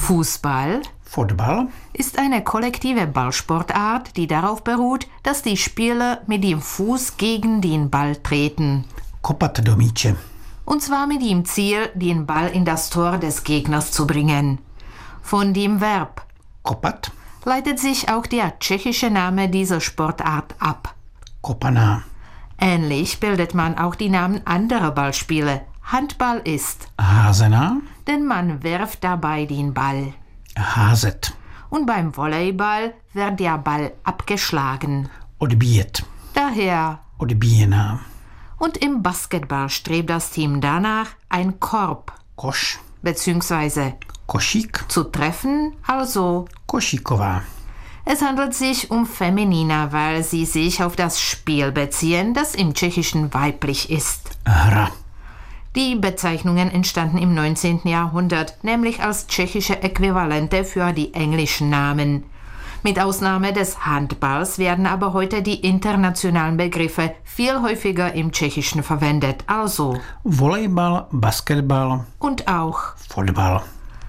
Fußball Fotbal ist eine kollektive Ballsportart, die darauf beruht, dass die Spieler mit dem Fuß gegen den Ball treten. kopat do míče. Und zwar mit dem Ziel, den Ball in das Tor des Gegners zu bringen. Von dem Verb Kopat, leitet sich auch der tschechische Name dieser Sportart ab. kopaná. Ähnlich bildet man auch die Namen anderer Ballspiele. Handball ist, Házená, denn man wirft dabei den Ball. házet. Und beim Volleyball wird der Ball abgeschlagen. Odbíjet, Daher. odbíjená. Und im Basketball strebt das Team danach, ein Korb Koš, bzw. košík, zu treffen, also košíková. es handelt sich um Feminina, weil sie sich auf das Spiel beziehen, das im Tschechischen weiblich ist. Hra, Die Bezeichnungen entstanden im 19. Jahrhundert, nämlich als tschechische Äquivalente für die englischen Namen. Mit Ausnahme des Handballs werden aber heute die internationalen Begriffe viel häufiger im Tschechischen verwendet, also volejbal, basketbal, und auch fotbal.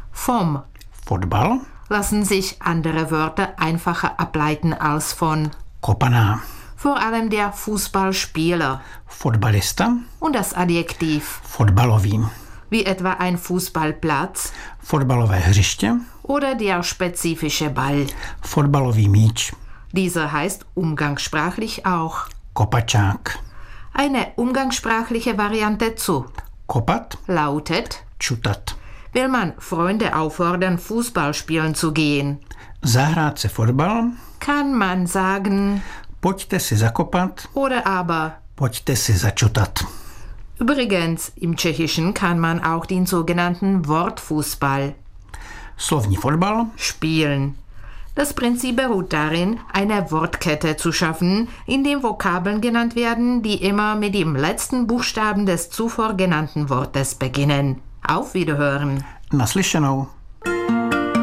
vom Fotbal, lassen sich andere Wörter einfacher ableiten als von, kopaná. vor allem der Fußballspieler Fotbalista, und das Adjektiv, fotbalový. wie etwa ein Fußballplatz Fotbalové hřiště, oder der spezifische Ball. fotbalový míč. Dieser heißt umgangssprachlich auch. Kopačák. Eine umgangssprachliche Variante zu Kopat, lautet, čutat. will man Freunde auffordern, Fußball spielen zu gehen, Zahrát se fotbal, kann man sagen pojďte si zakopat, oder aber. pojďte si začutat. Übrigens, im Tschechischen kann man auch den sogenannten Wortfußball Slovní fotbal, spielen. Das Prinzip beruht darin, eine Wortkette zu schaffen, in dem Vokabeln genannt werden, die immer mit dem letzten Buchstaben des zuvor genannten Wortes beginnen. Auf Wiederhören! naslyšenou.